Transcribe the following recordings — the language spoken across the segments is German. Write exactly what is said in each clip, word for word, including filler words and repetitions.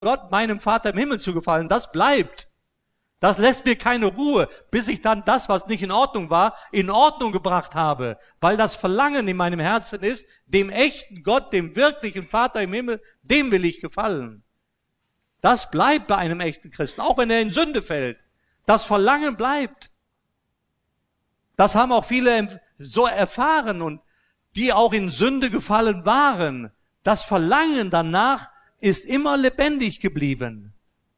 Gott, meinem Vater im Himmel zu gefallen, das bleibt. Das lässt mir keine Ruhe, bis ich dann das, was nicht in Ordnung war, in Ordnung gebracht habe. Weil das Verlangen in meinem Herzen ist, dem echten Gott, dem wirklichen Vater im Himmel, dem will ich gefallen. Das bleibt bei einem echten Christen, auch wenn er in Sünde fällt. Das Verlangen bleibt. Das haben auch viele so erfahren und die auch in Sünde gefallen waren. Das Verlangen danach ist immer lebendig geblieben.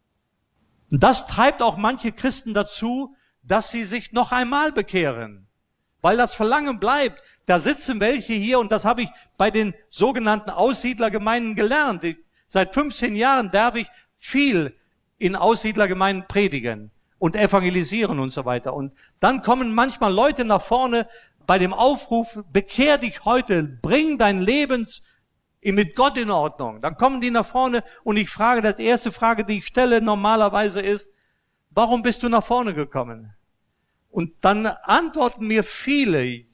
Und das treibt auch manche Christen dazu, dass sie sich noch einmal bekehren. Weil das Verlangen bleibt. Da sitzen welche hier, und das habe ich bei den sogenannten Aussiedlergemeinden gelernt. Seit fünfzehn Jahren darf ich viel in Aussiedlergemeinden predigen und evangelisieren und so weiter. Und dann kommen manchmal Leute nach vorne bei dem Aufruf, bekehr dich heute, bring dein Leben mit Gott in Ordnung. Dann kommen die nach vorne und ich frage, das erste Frage, die ich stelle normalerweise ist, warum bist du nach vorne gekommen? Und dann antworten mir viele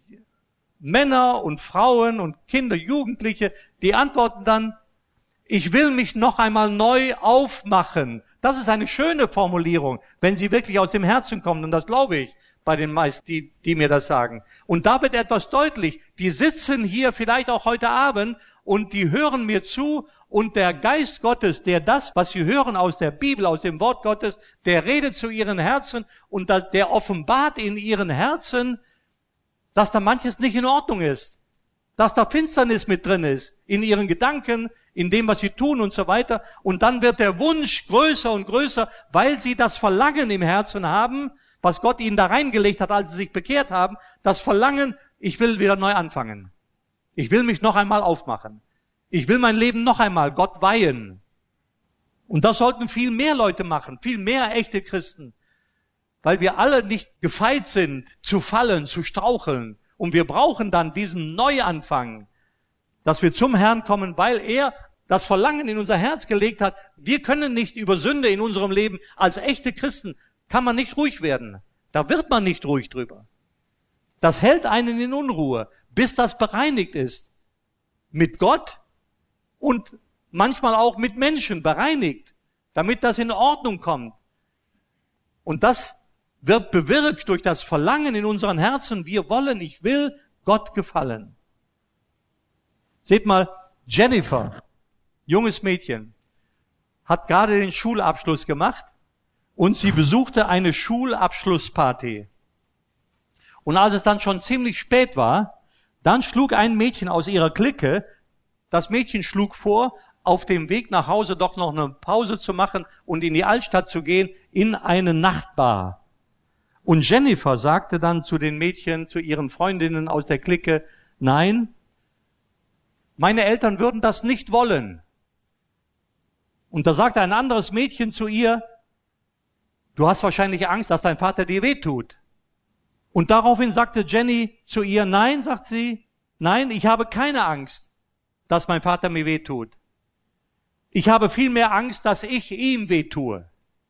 Männer und Frauen und Kinder, Jugendliche, die antworten dann, ich will mich noch einmal neu aufmachen. Das ist eine schöne Formulierung, wenn sie wirklich aus dem Herzen kommen, und das glaube ich bei den meisten, die, die mir das sagen. Und da wird etwas deutlich, die sitzen hier vielleicht auch heute Abend und die hören mir zu, und der Geist Gottes, der das, was sie hören aus der Bibel, aus dem Wort Gottes, der redet zu ihren Herzen und der offenbart in ihren Herzen, dass da manches nicht in Ordnung ist, dass da Finsternis mit drin ist, in ihren Gedanken, in dem, was sie tun und so weiter. Und dann wird der Wunsch größer und größer, weil sie das Verlangen im Herzen haben, was Gott ihnen da reingelegt hat, als sie sich bekehrt haben, das Verlangen, ich will wieder neu anfangen. Ich will mich noch einmal aufmachen. Ich will mein Leben noch einmal Gott weihen. Und das sollten viel mehr Leute machen, viel mehr echte Christen. Weil wir alle nicht gefeit sind, zu fallen, zu straucheln. Und wir brauchen dann diesen Neuanfang, dass wir zum Herrn kommen, weil er das Verlangen in unser Herz gelegt hat. Wir können nicht über Sünde in unserem Leben, als echte Christen, kann man nicht ruhig werden. Da wird man nicht ruhig drüber. Das hält einen in Unruhe, bis das bereinigt ist. Mit Gott und manchmal auch mit Menschen bereinigt, damit das in Ordnung kommt. Und das wird bewirkt durch das Verlangen in unseren Herzen. Wir wollen, ich will Gott gefallen. Seht mal, Jennifer, junges Mädchen, hat gerade den Schulabschluss gemacht und sie besuchte eine Schulabschlussparty. Und als es dann schon ziemlich spät war, dann schlug ein Mädchen aus ihrer Clique, das Mädchen schlug vor, auf dem Weg nach Hause doch noch eine Pause zu machen und in die Altstadt zu gehen, in eine Nachtbar. Und Jennifer sagte dann zu den Mädchen, zu ihren Freundinnen aus der Clique, nein, meine Eltern würden das nicht wollen. Und da sagte ein anderes Mädchen zu ihr, du hast wahrscheinlich Angst, dass dein Vater dir wehtut. Und daraufhin sagte Jenny zu ihr, nein, sagt sie, nein, ich habe keine Angst, dass mein Vater mir wehtut. Ich habe vielmehr Angst, dass ich ihm wehtue.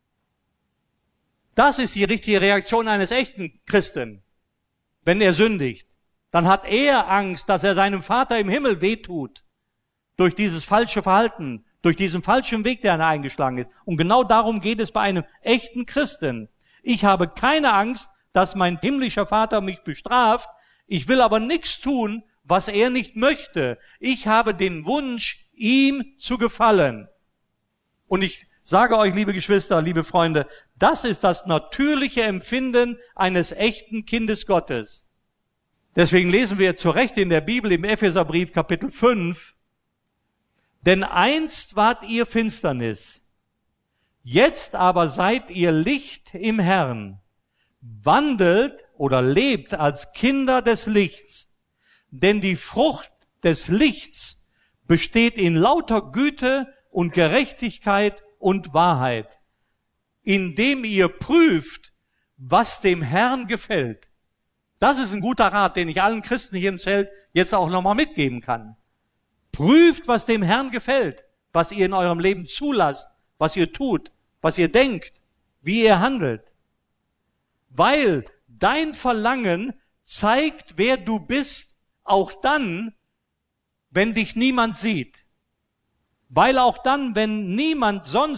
Das ist die richtige Reaktion eines echten Christen, wenn er sündigt. Dann hat er Angst, dass er seinem Vater im Himmel wehtut. Durch dieses falsche Verhalten, durch diesen falschen Weg, der er eingeschlagen ist. Und genau darum geht es bei einem echten Christen. Ich habe keine Angst, dass mein himmlischer Vater mich bestraft. Ich will aber nichts tun, was er nicht möchte. Ich habe den Wunsch, ihm zu gefallen. Und ich sage euch, liebe Geschwister, liebe Freunde, das ist das natürliche Empfinden eines echten Kindes Gottes. Deswegen lesen wir zu Recht in der Bibel im Epheserbrief Kapitel fünf, denn einst wart ihr Finsternis, jetzt aber seid ihr Licht im Herrn. Wandelt oder lebt als Kinder des Lichts, denn die Frucht des Lichts besteht in lauter Güte und Gerechtigkeit und Wahrheit, indem ihr prüft, was dem Herrn gefällt. Das ist ein guter Rat, den ich allen Christen hier im Zelt jetzt auch nochmal mitgeben kann. Prüft, was dem Herrn gefällt, was ihr in eurem Leben zulasst, was ihr tut, was ihr denkt, wie ihr handelt. Weil dein Verlangen zeigt, wer du bist, auch dann, wenn dich niemand sieht. Weil auch dann, wenn niemand sonst